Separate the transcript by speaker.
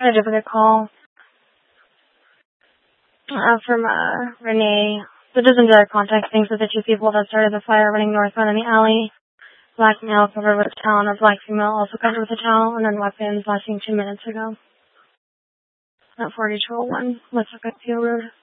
Speaker 1: Got a duplicate call from Renee. This is in direct contact. Thinks that the two people that started the fire running northbound in the alley. Black male covered with a towel and a black female also covered with a towel, and then weapons lasting 2 minutes ago. At 4201, let's look at Peel Road.